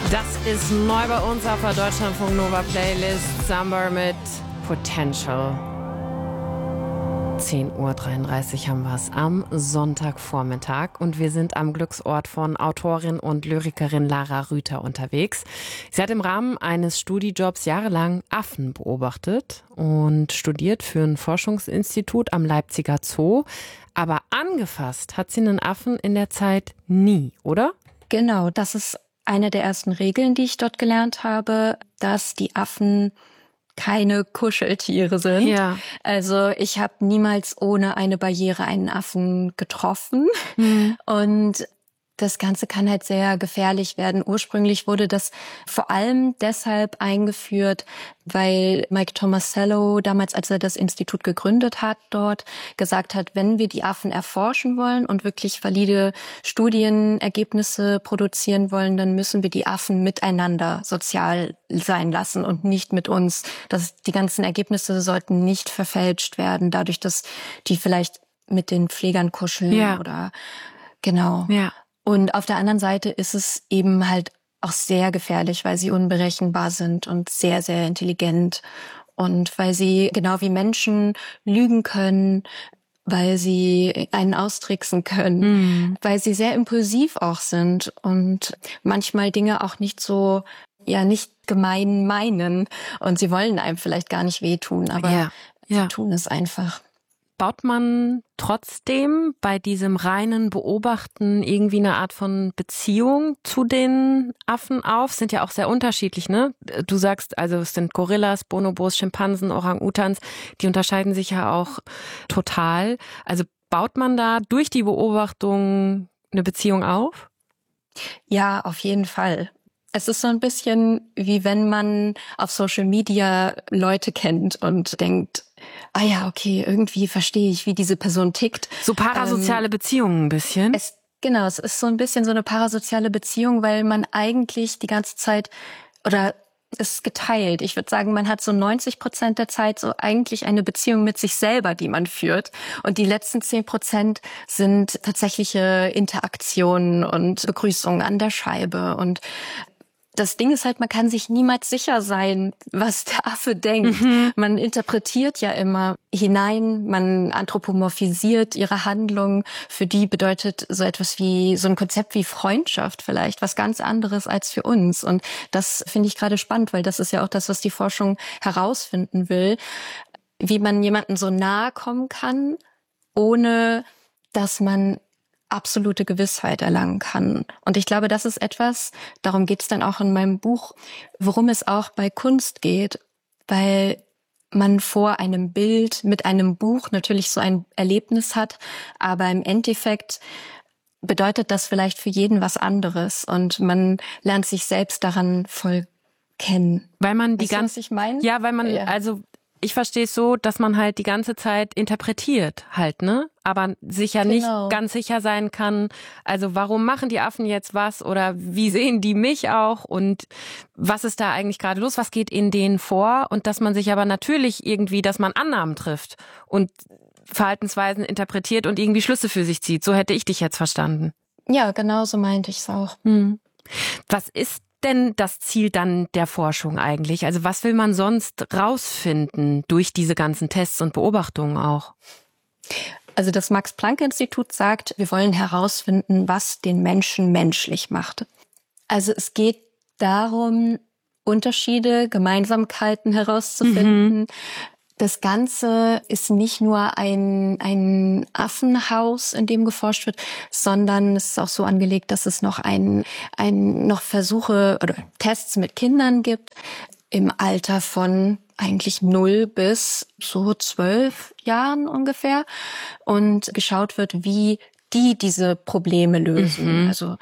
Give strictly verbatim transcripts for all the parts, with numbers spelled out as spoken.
Das ist neu bei uns auf der Deutschlandfunk Nova Playlist. Summer mit Potential. zehn Uhr dreiunddreißig haben wir es am Sonntagvormittag und wir sind am Glücksort von Autorin und Lyrikerin Lara Rüther unterwegs. Sie hat im Rahmen eines Studijobs jahrelang Affen beobachtet und studiert für ein Forschungsinstitut am Leipziger Zoo. Aber angefasst hat sie einen Affen in der Zeit nie, oder? Genau, das ist eine der ersten Regeln, die ich dort gelernt habe, dass die Affen keine Kuscheltiere sind. Ja. Also ich habe niemals ohne eine Barriere einen Affen getroffen. Mhm. Und das Ganze kann halt sehr gefährlich werden. Ursprünglich wurde das vor allem deshalb eingeführt, weil Mike Tomasello damals, als er das Institut gegründet hat, dort gesagt hat, wenn wir die Affen erforschen wollen und wirklich valide Studienergebnisse produzieren wollen, dann müssen wir die Affen miteinander sozial sein lassen und nicht mit uns. Das, die ganzen Ergebnisse sollten nicht verfälscht werden, dadurch, dass die vielleicht mit den Pflegern kuscheln Ja. oder genau. Ja. Und auf der anderen Seite ist es eben halt auch sehr gefährlich, weil sie unberechenbar sind und sehr, sehr intelligent. Und weil sie genau wie Menschen lügen können, weil sie einen austricksen können, Mhm. weil sie sehr impulsiv auch sind und manchmal Dinge auch nicht so, ja, nicht gemein meinen. Und sie wollen einem vielleicht gar nicht wehtun, aber Ja. Ja. sie tun es einfach. Baut man trotzdem bei diesem reinen Beobachten irgendwie eine Art von Beziehung zu den Affen auf? Sind ja auch sehr unterschiedlich, ne? Du sagst, also es sind Gorillas, Bonobos, Schimpansen, Orang-Utans, die unterscheiden sich ja auch total. Also baut man da durch die Beobachtung eine Beziehung auf? Ja, auf jeden Fall. Es ist so ein bisschen wie wenn man auf Social Media Leute kennt und denkt, ah ja, okay, irgendwie verstehe ich, wie diese Person tickt. So parasoziale ähm, Beziehungen ein bisschen? Es, genau, es ist so ein bisschen so eine parasoziale Beziehung, weil man eigentlich die ganze Zeit, oder es ist geteilt. Ich würde sagen, man hat so neunzig Prozent der Zeit so eigentlich eine Beziehung mit sich selber, die man führt. Und die letzten zehn Prozent sind tatsächliche Interaktionen und Begrüßungen an der Scheibe. Und das Ding ist halt, man kann sich niemals sicher sein, was der Affe denkt. Mhm. Man interpretiert ja immer hinein, man anthropomorphisiert ihre Handlungen. Für die bedeutet so etwas wie, so ein Konzept wie Freundschaft vielleicht, was ganz anderes als für uns. Und das finde ich gerade spannend, weil das ist ja auch das, was die Forschung herausfinden will, wie man jemandem so nahe kommen kann, ohne dass man absolute Gewissheit erlangen kann. Und ich glaube, das ist etwas, darum geht es dann auch in meinem Buch, worum es auch bei Kunst geht, weil man vor einem Bild mit einem Buch natürlich so ein Erlebnis hat, aber im Endeffekt bedeutet das vielleicht für jeden was anderes und man lernt sich selbst daran voll kennen. Weil man die weißt du, ganze, was ich meine? Ja, weil man, ja. also ich verstehe es so, dass man halt die ganze Zeit interpretiert halt, ne? Aber sich ja Genau. nicht ganz sicher sein kann, also warum machen die Affen jetzt was oder wie sehen die mich auch und was ist da eigentlich gerade los, was geht in denen vor und dass man sich aber natürlich irgendwie, dass man Annahmen trifft und Verhaltensweisen interpretiert und irgendwie Schlüsse für sich zieht. So hätte ich dich jetzt verstanden. Ja, genau so meinte ich es auch. Hm. Was ist denn das Ziel dann der Forschung eigentlich? Also was will man sonst rausfinden durch diese ganzen Tests und Beobachtungen auch? Also das Max-Planck-Institut sagt, wir wollen herausfinden, was den Menschen menschlich macht. Also es geht darum, Unterschiede, Gemeinsamkeiten herauszufinden. Mhm. Das Ganze ist nicht nur ein, ein Affenhaus, in dem geforscht wird, sondern es ist auch so angelegt, dass es noch ein, ein, noch Versuche oder Tests mit Kindern gibt im Alter von eigentlich null bis so zwölf Jahren ungefähr und geschaut wird, wie die diese Probleme lösen. Mhm. Also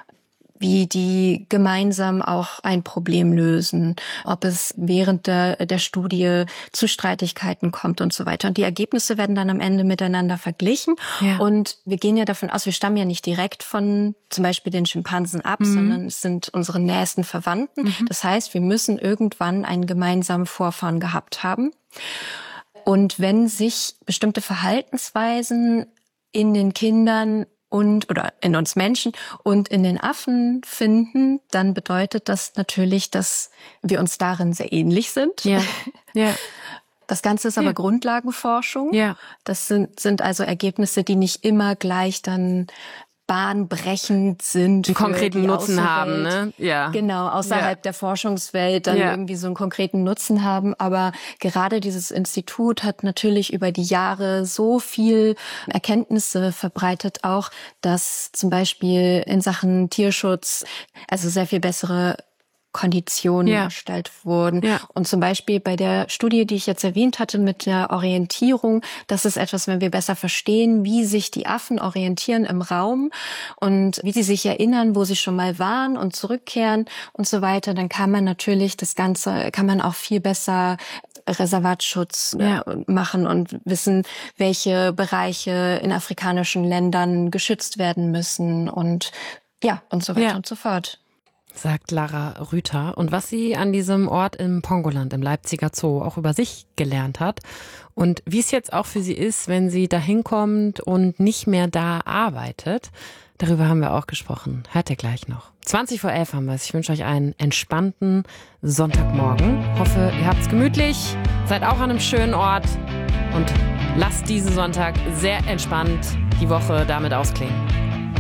wie die gemeinsam auch ein Problem lösen, ob es während der, der Studie zu Streitigkeiten kommt und so weiter. Und die Ergebnisse werden dann am Ende miteinander verglichen. Ja. Und wir gehen ja davon aus, wir stammen ja nicht direkt von zum Beispiel den Schimpansen ab, mhm. sondern es sind unsere nächsten Verwandten. Mhm. Das heißt, wir müssen irgendwann einen gemeinsamen Vorfahren gehabt haben. Und wenn sich bestimmte Verhaltensweisen in den Kindern und oder in uns Menschen und in den Affen finden, dann bedeutet das natürlich, dass wir uns darin sehr ähnlich sind. Ja, ja. Das Ganze ist aber ja. Grundlagenforschung. Ja. Das sind, sind also Ergebnisse, die nicht immer gleich dann bahnbrechend sind. Einen konkreten Nutzen haben, ne? Ja. Genau, außerhalb ja. der Forschungswelt dann ja. irgendwie so einen konkreten Nutzen haben. Aber gerade dieses Institut hat natürlich über die Jahre so viel Erkenntnisse verbreitet auch, dass zum Beispiel in Sachen Tierschutz also sehr viel bessere Konditionen ja. erstellt wurden. Ja. Und zum Beispiel bei der Studie, die ich jetzt erwähnt hatte mit der Orientierung, das ist etwas, wenn wir besser verstehen, wie sich die Affen orientieren im Raum und wie sie sich erinnern, wo sie schon mal waren und zurückkehren und so weiter, dann kann man natürlich das Ganze, kann man auch viel besser Reservatschutz ja. machen und wissen, welche Bereiche in afrikanischen Ländern geschützt werden müssen und ja, und so weiter ja. und so fort. Sagt Lara Rüther. Und was sie an diesem Ort im Pongoland, im Leipziger Zoo, auch über sich gelernt hat und wie es jetzt auch für sie ist, wenn sie da hinkommt und nicht mehr da arbeitet, darüber haben wir auch gesprochen. Hört ihr gleich noch. zwanzig vor elf haben wir es. Ich wünsche euch einen entspannten Sonntagmorgen. Hoffe, ihr habt's gemütlich, seid auch an einem schönen Ort und lasst diesen Sonntag sehr entspannt die Woche damit ausklingen.